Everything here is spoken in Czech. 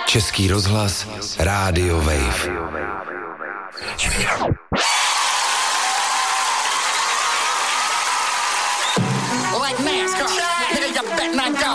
Český rozhlas, Rádio Wave. Like NASCAR, nigga, you bet not go.